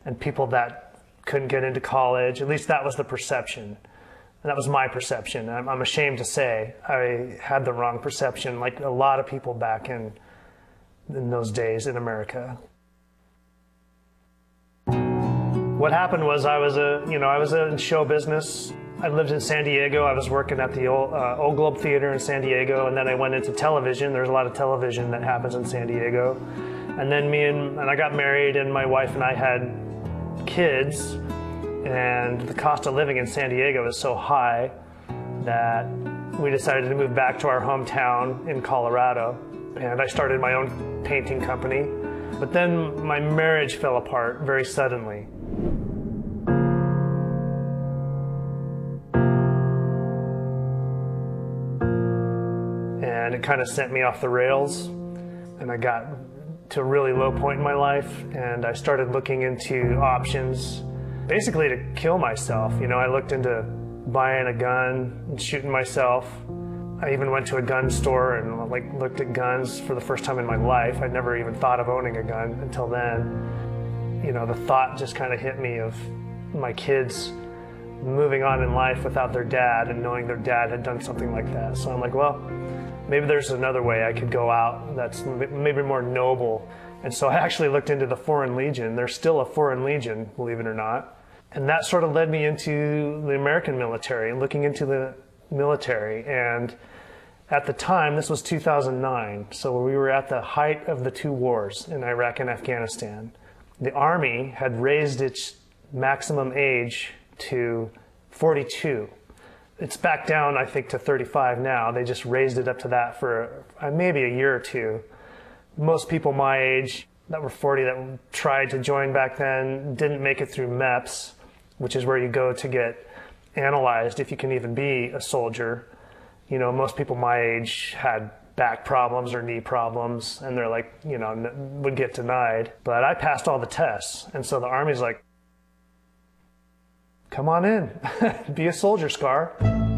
and people that couldn't get into college. At least that was the perception. And that was my perception. I'm ashamed to say I had the wrong perception, like a lot of people back in those days in America. What happened was I was in show business. I lived in San Diego. I was working at the Old Globe Theater in San Diego, and then I went into television. There's a lot of television that happens in San Diego. And then I got married, and my wife and I had kids. And the cost of living in San Diego is so high that we decided to move back to our hometown in Colorado. And I started my own painting company. But then my marriage fell apart very suddenly. And it kind of sent me off the rails. And I got to a really low point in my life. And I started looking into options, basically to kill myself. I looked into buying a gun and shooting myself. I even went to a gun store and looked at guns for the first time in my life. I'd never even thought of owning a gun until then. The thought just kind of hit me of my kids moving on in life without their dad and knowing their dad had done something like that. So I'm like, well, maybe there's another way I could go out that's maybe more noble. And so I actually looked into the Foreign Legion. There's still a Foreign Legion, believe it or not. And that sort of led me into the American military, looking into the military. And at the time, this was 2009, so we were at the height of the two wars in Iraq and Afghanistan. The Army had raised its maximum age to 42. It's back down, I think, to 35 now. They just raised it up to that for maybe a year or two. Most people my age that were 40 that tried to join back then didn't make it through MEPS, which is where you go to get analyzed if you can even be a soldier. Most people my age had back problems or knee problems, and they're like, would get denied. But I passed all the tests, and so the Army's like, come on in, be a soldier, Scar.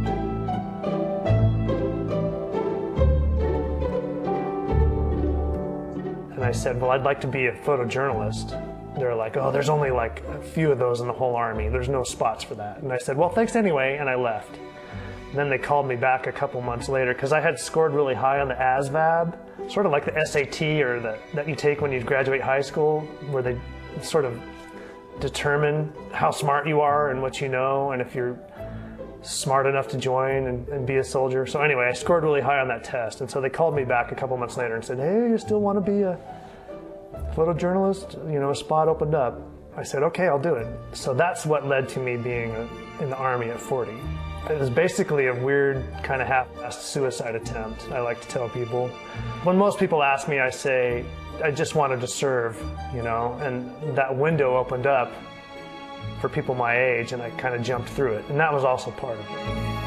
And I said, well, I'd like to be a photojournalist. They're like, oh, there's only like a few of those in the whole Army. There's no spots for that. And I said, well, thanks anyway, and I left. And then they called me back a couple months later because I had scored really high on the ASVAB, sort of like the SAT or that you take when you graduate high school, where they sort of determine how smart you are and what you know, and if you're smart enough to join and be a soldier. So anyway, I scored really high on that test. And so they called me back a couple months later and said, hey, you still want to be a photojournalist? A spot opened up. I said, okay, I'll do it. So that's what led to me being in the Army at 40. It was basically a weird kind of half-assed suicide attempt, I like to tell people. When most people ask me, I say, I just wanted to serve, and that window opened up for people my age, and I kind of jumped through it, and that was also part of it.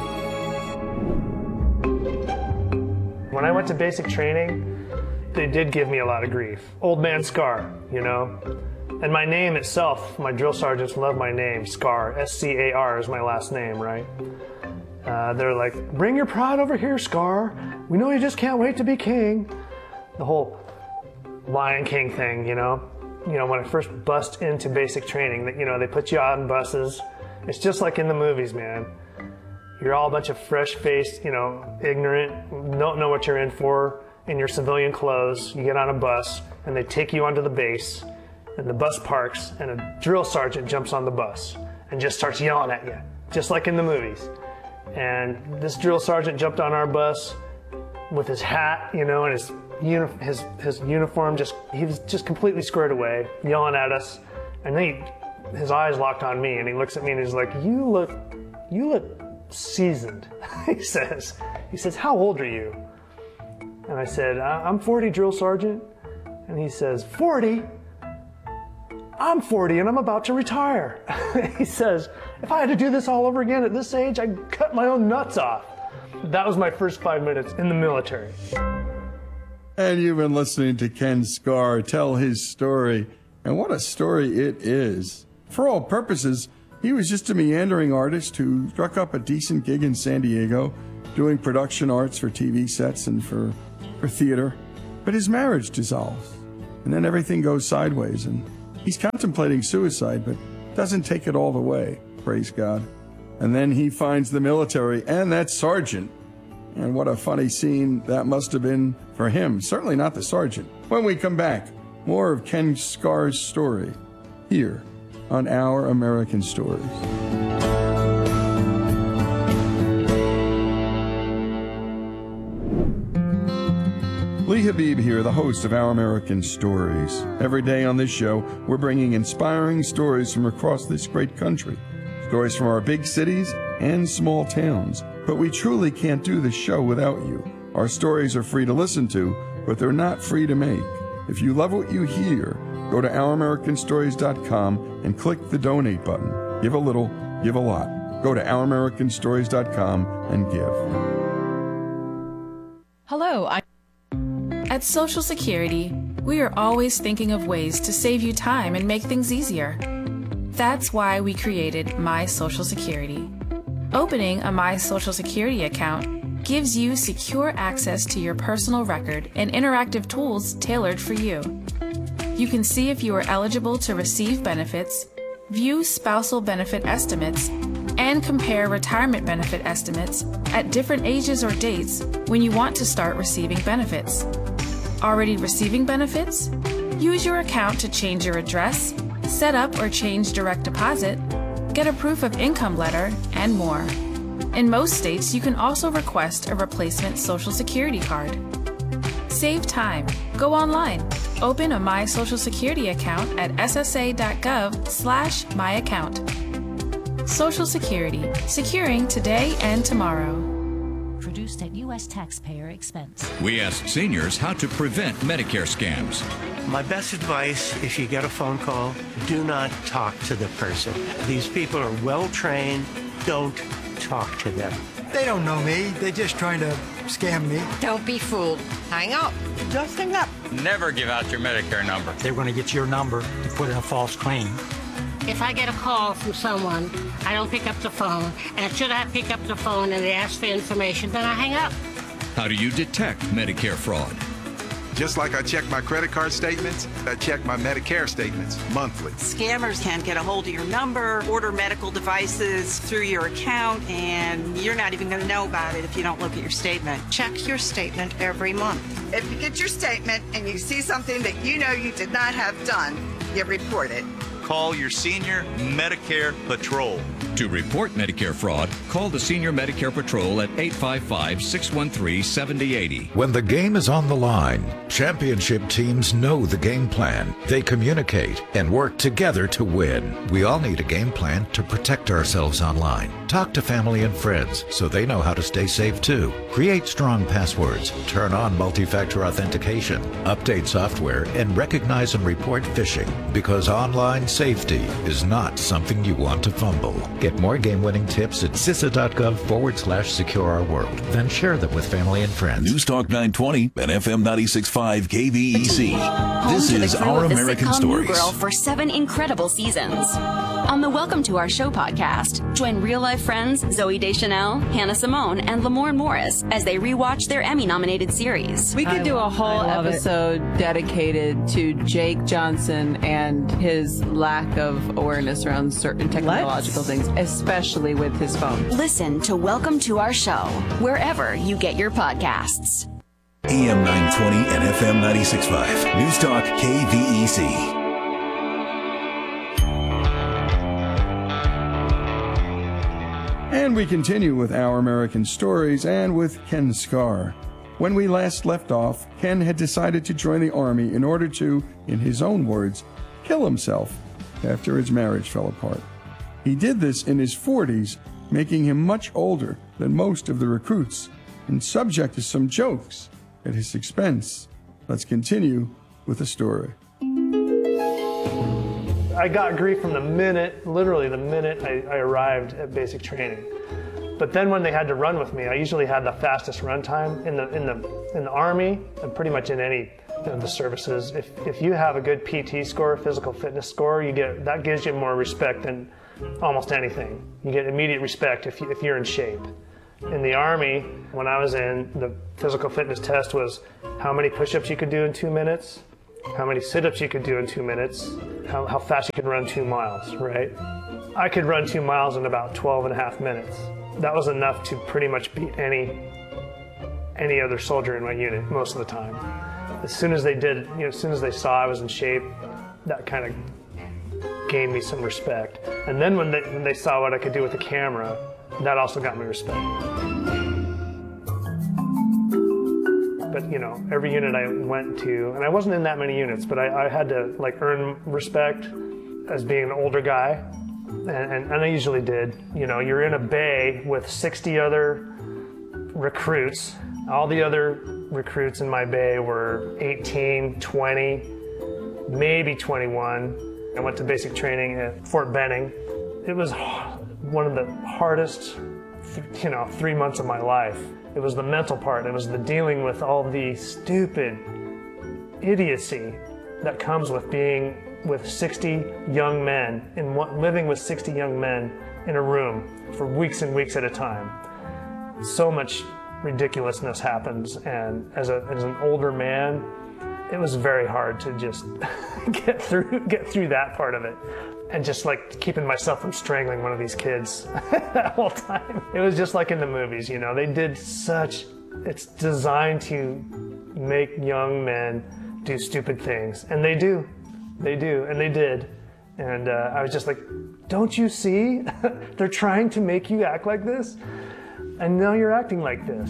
When I went to basic training, they did give me a lot of grief. Old man Scar, And my name itself, my drill sergeants love my name, Scar. S-C-A-R is my last name, right? They're like, bring your pride over here, Scar. We know you just can't wait to be king. The whole Lion King thing, when I first bust into basic training, they put you on buses. It's just like in the movies, man. You're all a bunch of fresh-faced, ignorant, don't know what you're in for, in your civilian clothes. You get on a bus, and they take you onto the base, and the bus parks, and a drill sergeant jumps on the bus and just starts yelling at you, just like in the movies. And this drill sergeant jumped on our bus with his hat, and his uniform, he was just completely squared away, yelling at us. And then his eyes locked on me, and he looks at me and he's like, you look seasoned. He says, how old are you? And I said, I'm 40, drill sergeant. And he says, 40? I'm 40 and I'm about to retire. He says, if I had to do this all over again at this age, I'd cut my own nuts off. That was my first 5 minutes in the military. And you've been listening to Ken Scar tell his story. And what a story it is. For all purposes, he was just a meandering artist who struck up a decent gig in San Diego, doing production arts for TV sets and for theater. But his marriage dissolves. And then everything goes sideways, and He's contemplating suicide, but doesn't take it all the way, praise God. And then he finds the military and that sergeant. And what a funny scene that must have been for him. Certainly not the sergeant. When we come back, more of Ken Scar's story here on Our American Stories. Lee Habib here, the host of Our American Stories. Every day on this show, we're bringing inspiring stories from across this great country. Stories from our big cities and small towns. But we truly can't do this show without you. Our stories are free to listen to, but they're not free to make. If you love what you hear, go to OurAmericanStories.com and click the donate button. Give a little, give a lot. Go to OurAmericanStories.com and give. Hello, At Social Security, we are always thinking of ways to save you time and make things easier. That's why we created My Social Security. Opening a My Social Security account gives you secure access to your personal record and interactive tools tailored for you. You can see if you are eligible to receive benefits, view spousal benefit estimates, and compare retirement benefit estimates at different ages or dates when you want to start receiving benefits. Already receiving benefits? Use your account to change your address, set up or change direct deposit, get a proof of income letter, and more. In most states, you can also request a replacement Social Security card. Save time. Go online. Open a My Social Security account at ssa.gov/myaccount. Social Security. Securing today and tomorrow. Produced at U.S. taxpayer expense. We asked seniors how to prevent Medicare scams. My best advice, if you get a phone call, do not talk to the person. These people are well trained. Don't talk to them. They don't know me. They're just trying to scam me. Don't be fooled. Hang up. Just hang up. Never give out your Medicare number. They're going to get your number to put in a false claim. If I get a call from someone, I don't pick up the phone, and should I pick up the phone and they ask for information, then I hang up. How do you detect Medicare fraud? Just like I check my credit card statements, I check my Medicare statements monthly. Scammers can get a hold of your number, order medical devices through your account, and you're not even going to know about it if you don't look at your statement. Check your statement every month. If you get your statement and you see something that you know you did not have done, you report it. Call your Senior Medicare Patrol. To report Medicare fraud, call the Senior Medicare Patrol at 855-613-7080. When the game is on the line, championship teams know the game plan. They communicate and work together to win. We all need a game plan to protect ourselves online. Talk to family and friends so they know how to stay safe too. Create strong passwords, turn on multi-factor authentication, update software, and recognize and report phishing, because online safety is not something you want to fumble. Get more game-winning tips at CISA.gov/secure-our-world. Then share them with family and friends. News Talk 920 and FM 96.5 KVEC. This is Our American Stories. Girl for 7 incredible seasons. On the Welcome to Our Show podcast, join real-life friends Zooey Deschanel, Hannah Simone, and Lamorne Morris as they rewatch their Emmy-nominated series. We could do a whole episode dedicated to Jake Johnson and his lack of awareness around certain technological things, especially with his phone. Listen to Welcome to Our Show wherever you get your podcasts. AM 920 and FM 96.5. News Talk KVEC. And we continue with Our American Stories and with Ken Scar. When we last left off, Ken had decided to join the Army in order to, in his own words, kill himself after his marriage fell apart. He did this in his 40s, making him much older than most of the recruits and subject to some jokes at his expense. Let's continue with the story. I got grief from literally the minute I arrived at basic training. But then when they had to run with me, I usually had the fastest run time in the Army and pretty much in any of the services. If you have a good PT score, physical fitness score, that gives you more respect than almost anything. You get immediate respect if you're in shape. In the Army, when I was in, the physical fitness test was how many push-ups you could do in 2 minutes, how many sit-ups you could do in 2 minutes, how fast you could run 2 miles, right? I could run 2 miles in about 12.5 minutes. That was enough to pretty much beat any other soldier in my unit most of the time. As soon as they did, as soon as they saw I was in shape, that kind of gained me some respect. And then when they saw what I could do with the camera, that also got me respect. But every unit I went to, and I wasn't in that many units, but I had to earn respect as being an older guy, and I usually did. You're in a bay with 60 other recruits. All the other recruits in my bay were 18, 20, maybe 21. I went to basic training at Fort Benning. It was one of the hardest, 3 months of my life. It was the mental part. It was the dealing with all the stupid idiocy that comes with being with 60 young men, living with 60 young men in a room for weeks and weeks at a time. So much ridiculousness happens, and as an older man, it was very hard to just get through that part of it, and just keeping myself from strangling one of these kids that whole time. It was just like in the movies, they did it's designed to make young men do stupid things, and they do, and they did. And I was just like, don't you see? They're trying to make you act like this, and now you're acting like this.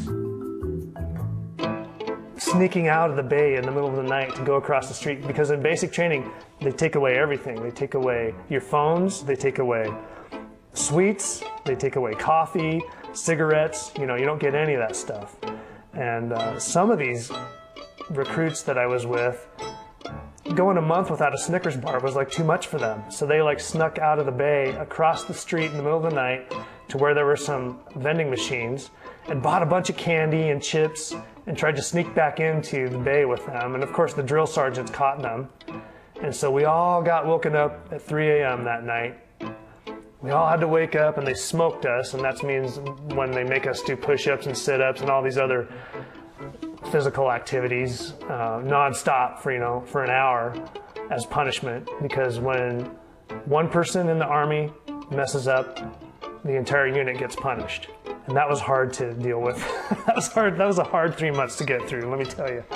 Sneaking out of the bay in the middle of the night to go across the street, because in basic training, they take away everything. They take away your phones, they take away sweets, they take away coffee, cigarettes, you don't get any of that stuff. And some of these recruits that I was with, going a month without a Snickers bar was too much for them. So they snuck out of the bay across the street in the middle of the night to where there were some vending machines and bought a bunch of candy and chips and tried to sneak back into the bay with them. And of course the drill sergeants caught them. And so we all got woken up at 3 a.m. that night. We all had to wake up, and they smoked us, and that means when they make us do push-ups and sit-ups and all these other physical activities non-stop for an hour as punishment, because when one person in the Army messes up, the entire unit gets punished. And that was hard to deal with. That was hard. That was a hard 3 months to get through, let me tell you.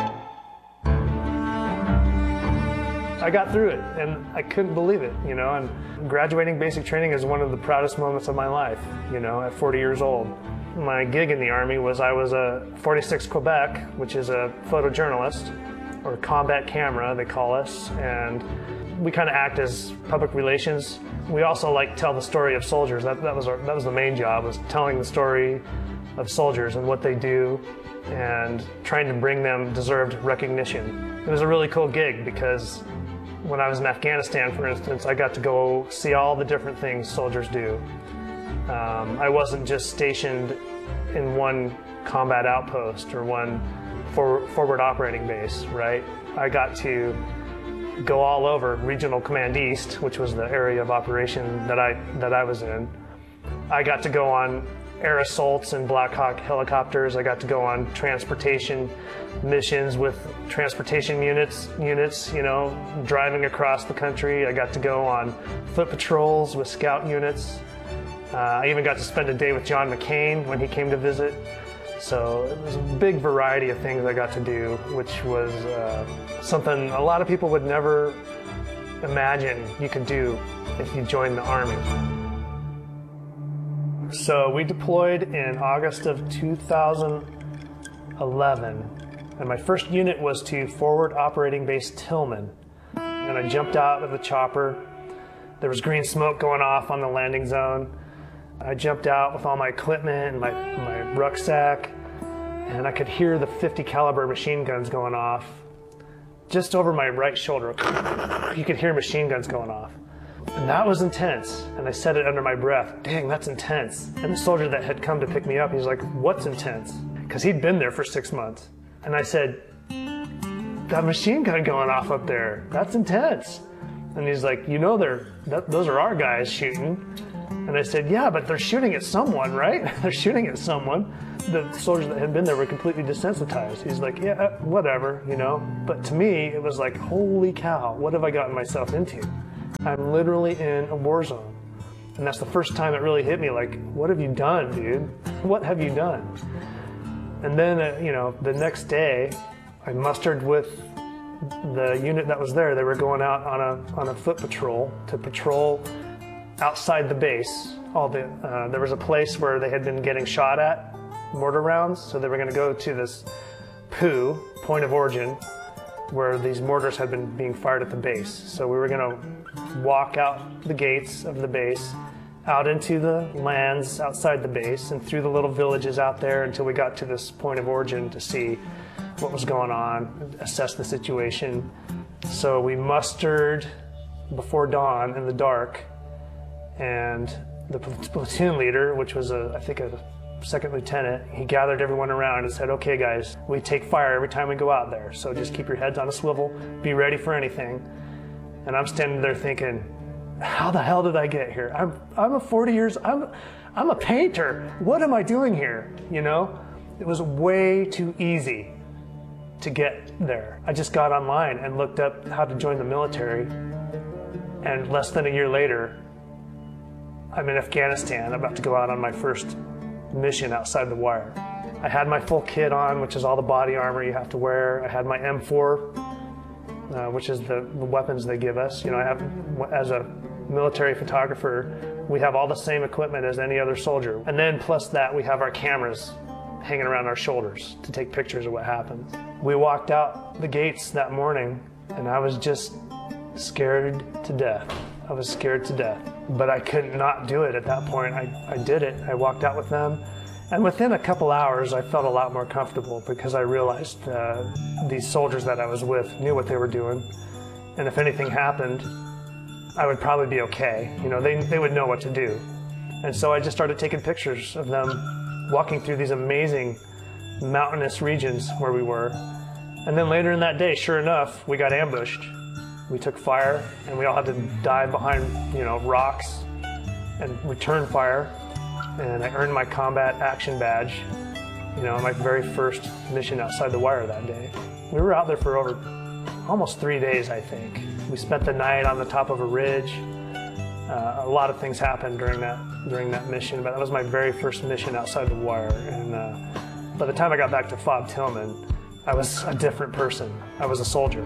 I got through it, and I couldn't believe it, and graduating basic training is one of the proudest moments of my life, at 40 years old. My gig in the Army was I was a 46 Quebec, which is a photojournalist, or combat camera, they call us, and we kind of act as public relations. We also tell the story of soldiers. That was the main job, was telling the story of soldiers and what they do, and trying to bring them deserved recognition. It was a really cool gig because when I was in Afghanistan, for instance, I got to go see all the different things soldiers do. I wasn't just stationed in one combat outpost or one forward operating base, right? I got to go all over Regional Command East, which was the area of operation that I was in. I got to go on air assaults in Black Hawk helicopters. I got to go on transportation missions with transportation units, driving across the country. I got to go on foot patrols with scout units. I even got to spend a day with John McCain when he came to visit. So it was a big variety of things I got to do, which was something a lot of people would never imagine you could do if you joined the Army. So we deployed in August of 2011, and my first unit was to Forward Operating Base Tillman. And I jumped out of the chopper. There was green smoke going off on the landing zone. I jumped out with all my equipment and my rucksack, and I could hear the .50 caliber machine guns going off. Just over my right shoulder, you could hear machine guns going off. And that was intense, and I said it under my breath, dang, that's intense. And the soldier that had come to pick me up, he's like, what's intense? Because he'd been there for 6 months. And I said, that machine gun going off up there, that's intense. And he's like, those are our guys shooting. And I said, yeah, but they're shooting at someone, right? They're shooting at someone. the soldiers that had been there were completely desensitized. He's like, yeah, whatever, you know? But to me, it was like, holy cow, what have I gotten myself into? I'm literally in a war zone. And that's the first time it really hit me, like, what have you done, dude? What have you done? And then, you know, the next day, I mustered with the unit that was there. They were going out on a foot patrol to patrol outside the base. There was a place where they had been getting shot at, mortar rounds, so they were going to go to this POO, point of origin, where these mortars had been being fired at the base. So we were going to walk out the gates of the base, out into the lands outside the base, and through the little villages out there until we got to this point of origin to see what was going on, assess the situation. So we mustered before dawn in the dark, and the platoon leader, which was I think a second lieutenant, he gathered everyone around and said, okay guys, we take fire every time we go out there, so just keep your heads on a swivel, be ready for anything. And I'm standing there thinking, how the hell did I get here? I'm a 40 years, I'm a painter. What am I doing here? You know, it was way too easy to get there. I just got online and looked up how to join the military, and less than a year later, I'm in Afghanistan, about to go out on my first mission outside the wire. I had my full kit on, which is all the body armor you have to wear. I had my M4, which is the weapons they give us. You know, I have, as a military photographer, we have all the same equipment as any other soldier. And then plus that, we have our cameras hanging around our shoulders to take pictures of what happens. We walked out the gates that morning, and I was just scared to death. I was scared to death, but I could not do it at that point. I did it. I walked out with them, and within a couple hours, I felt a lot more comfortable because I realized these soldiers that I was with knew what they were doing, and if anything happened, I would probably be okay. You know, they would know what to do. And so I just started taking pictures of them walking through these amazing mountainous regions where we were. And then later in that day, sure enough, we got ambushed. We took fire, and we all had to dive behind, you know, rocks and return fire. And I earned my combat action badge, you know, my very first mission outside the wire that day. We were out there for over almost 3 days, I think. We spent the night on the top of a ridge. A lot of things happened during that mission, but that was my very first mission outside the wire. And by the time I got back to FOB Tillman, I was a different person. I was a soldier.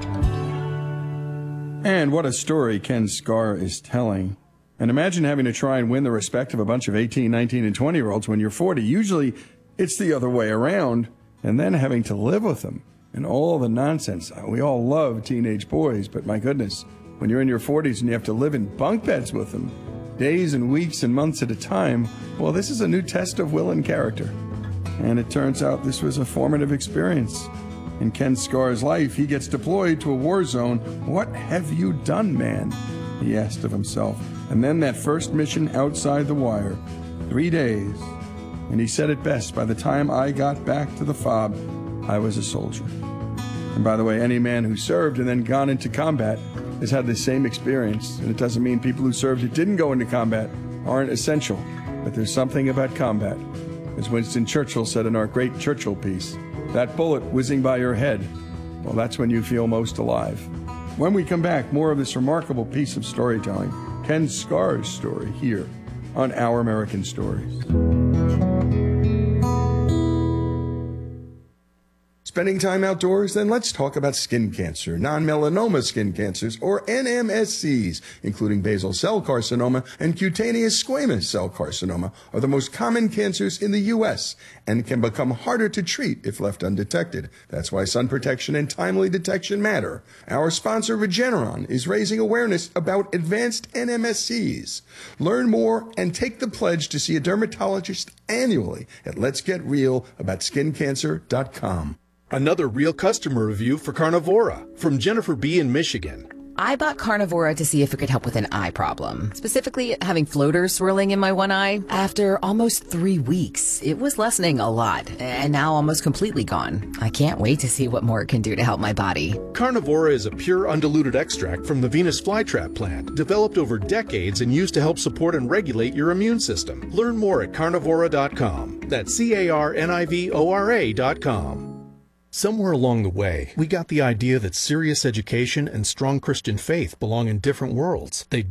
And what a story Ken Scar is telling. And imagine having to try and win the respect of a bunch of 18, 19, and 20-year-olds when you're 40. Usually it's the other way around, and then having to live with them and all the nonsense. We all love teenage boys, but my goodness, when you're in your 40s and you have to live in bunk beds with them, days and weeks and months at a time, well, this is a new test of will and character. And it turns out this was a formative experience. In Ken Scar's life, he gets deployed to a war zone. What have you done, man? He asked of himself. And then that first mission outside the wire, 3 days. And he said it best, by the time I got back to the FOB, I was a soldier. And by the way, any man who served and then gone into combat has had the same experience. And it doesn't mean people who served and didn't go into combat aren't essential. But there's something about combat. As Winston Churchill said in our great Churchill piece, that bullet whizzing by your head, well, that's when you feel most alive. When we come back, more of this remarkable piece of storytelling, Ken Scar's story, here on Our American Stories. Spending time outdoors? Then let's talk about skin cancer. Non-melanoma skin cancers, or NMSCs, including basal cell carcinoma and cutaneous squamous cell carcinoma, are the most common cancers in the U.S. and can become harder to treat if left undetected. That's why sun protection and timely detection matter. Our sponsor, Regeneron, is raising awareness about advanced NMSCs. Learn more and take the pledge to see a dermatologist annually at letsgetrealaboutSkinCancer.com. Another real customer review for Carnivora from Jennifer B. in Michigan. I bought Carnivora to see if it could help with an eye problem, specifically having floaters swirling in my one eye. After almost 3 weeks, it was lessening a lot, and now almost completely gone. I can't wait to see what more it can do to help my body. Carnivora is a pure undiluted extract from the Venus flytrap plant, developed over decades and used to help support and regulate your immune system. Learn more at Carnivora.com. That's CARNIVORA.com. Somewhere along the way, we got the idea that serious education and strong Christian faith belong in different worlds. They